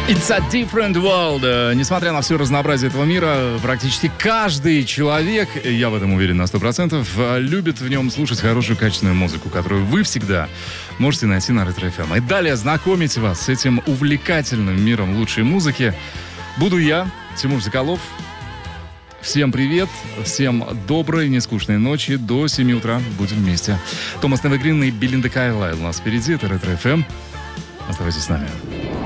It's a different world. Несмотря на все разнообразие этого мира, практически каждый человек, я в этом уверен на 100%, любит в нем слушать хорошую качественную музыку, которую вы всегда можете найти на Ретро FM. И далее знакомить вас с этим увлекательным миром лучшей музыки буду я, Тимур Соколов. Всем привет, всем доброй, нескучной ночи. До 7 утра будем вместе. Томас Невегрин и Белинда Карлайл у нас впереди. Это Ретро FM. Оставайтесь с нами.